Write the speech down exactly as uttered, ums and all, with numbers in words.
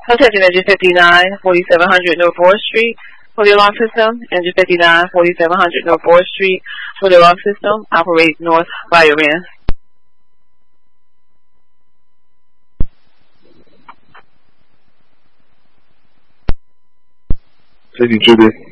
Attention engine fifty-nine, forty-seven hundred North fourth Street for the alarm system. Engine fifty-nine, forty-seven hundred North fourth Street for the alarm system. Operate North Fireman. City Judy.